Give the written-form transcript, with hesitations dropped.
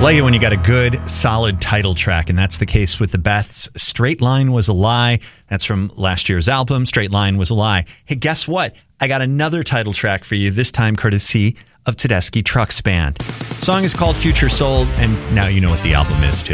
like it when you got a good, solid title track, and that's the case with the Beths. Straight Line Was a Lie. That's from last year's album, Straight Line Was a Lie. Hey, guess what? I got another title track for you, this time courtesy of Tedeschi Trucks Band. The song is called Future Soul, and now you know what the album is, too.